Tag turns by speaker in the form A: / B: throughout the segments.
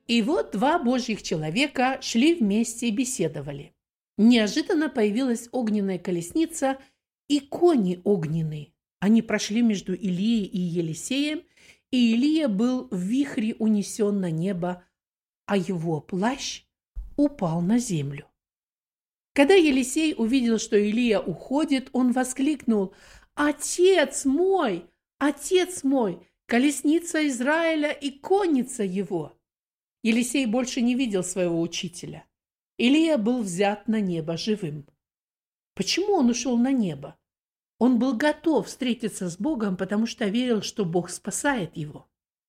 A: И вот два божьих человека шли вместе и беседовали. Неожиданно появилась огненная колесница и кони огненные. Они прошли между Илией и Елисеем, и Илия был в вихре унесен на небо, а его плащ упал на землю. Когда Елисей увидел, что Илия уходит, он воскликнул: «Отец мой! Отец мой! Колесница Израиля и конница его!» Елисей больше не видел своего учителя. Илия был взят на небо живым. Почему он ушел на небо? Он был готов встретиться с Богом, потому что верил, что Бог спасает его.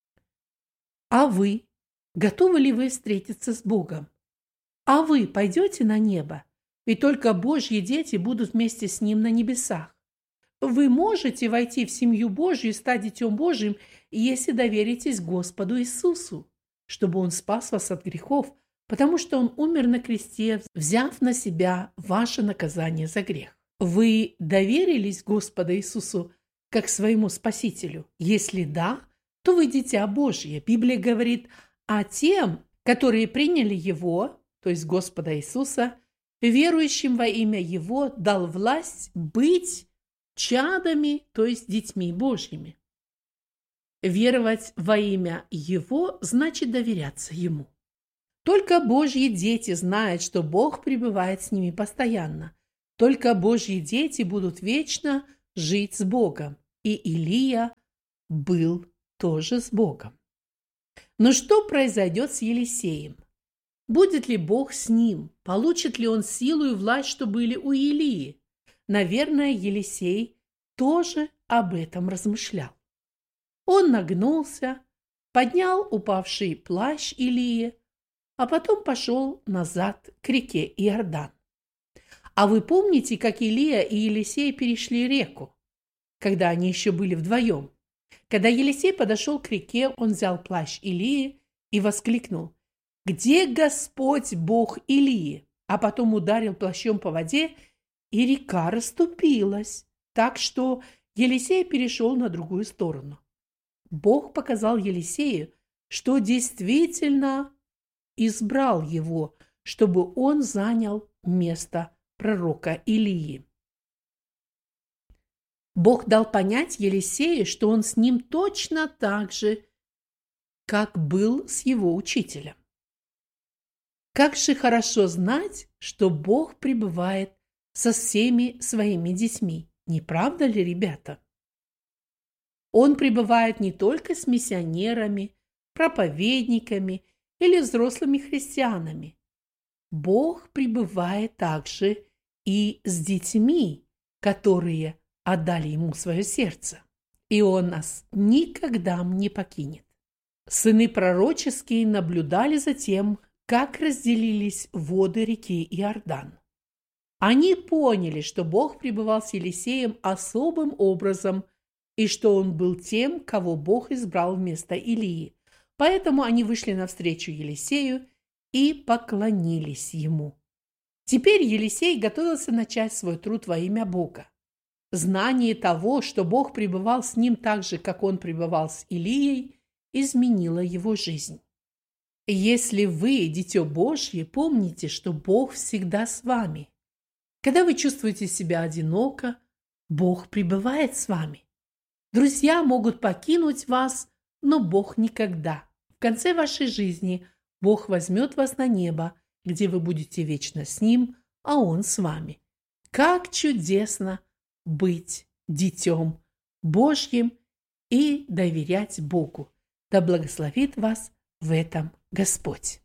A: А вы? Готовы ли вы встретиться с Богом? А вы пойдете на небо? Ведь только Божьи дети будут вместе с Ним на небесах. Вы можете войти в семью Божью и стать детем Божьим, если доверитесь Господу Иисусу, чтобы Он спас вас от грехов, потому что Он умер на кресте, взяв на себя ваше наказание за грех. Вы доверились Господу Иисусу как своему Спасителю? Если да, то вы дитя Божье. Библия говорит: а тем, которые приняли Его, то есть Господа Иисуса, верующим во имя Его, дал власть быть чадами, то есть детьми Божьими. Веровать во имя Его значит доверяться Ему. Только Божьи дети знают, что Бог пребывает с ними постоянно. Только Божьи дети будут вечно жить с Богом. И Илия был тоже с Богом. Но что произойдет с Елисеем? Будет ли Бог с ним? Получит ли он силу и власть, что были у Илии? Наверное, Елисей тоже об этом размышлял. Он нагнулся, поднял упавший плащ Илии, а потом пошел назад к реке Иордан. А вы помните, как Илия и Елисей перешли реку, когда они еще были вдвоем? Когда Елисей подошел к реке, он взял плащ Илии и воскликнул: «Где Господь Бог Илии?» А потом ударил плащом по воде, и река расступилась, так что Елисей перешел на другую сторону. Бог показал Елисею, что действительно избрал его, чтобы он занял место пророка Илии. Бог дал понять Елисею, что он с ним точно так же, как был с его учителем. Как же хорошо знать, что Бог пребывает со всеми своими детьми, не правда ли, ребята? Он пребывает не только с миссионерами, проповедниками или взрослыми христианами. Бог пребывает также и с детьми, которые отдали Ему свое сердце. И Он нас никогда не покинет. Сыны пророческие наблюдали за тем, как разделились воды реки Иордан. Они поняли, что Бог пребывал с Елисеем особым образом и что он был тем, кого Бог избрал вместо Илии. Поэтому они вышли навстречу Елисею и поклонились ему. Теперь Елисей готовился начать свой труд во имя Бога. Знание того, что Бог пребывал с ним так же, как он пребывал с Илией, изменило его жизнь. Если вы дитё Божье, помните, что Бог всегда с вами. Когда вы чувствуете себя одиноко, Бог пребывает с вами. Друзья могут покинуть вас, но Бог никогда. В конце вашей жизни Бог возьмет вас на небо, где вы будете вечно с Ним, а Он с вами. Как чудесно быть детем Божьим и доверять Богу. Да благословит вас в этом Господь.